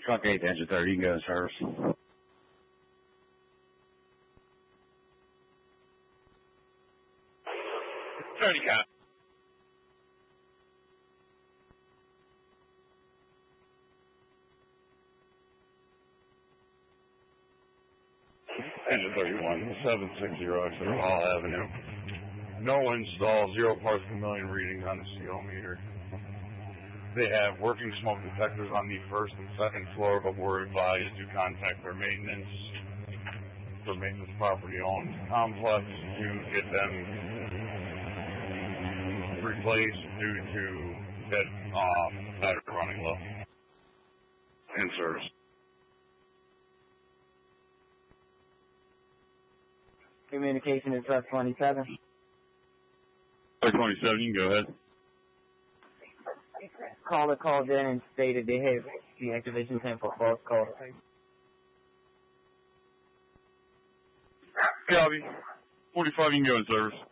Truck 8 to engine 30, you can go in service. 30 count. Engine 31, 760 Exeter Hall Avenue. No install, 0 parts per million readings on the CO meter. They have working smoke detectors on the first and second floor, but we're advised to contact their maintenance property owned complex to get them replaced due to dead battery running low. In service. Communication is truck 27. Truck 27, you can go ahead. Caller called in and stated they have the activation time for false call. Copy. 45, you can go in service.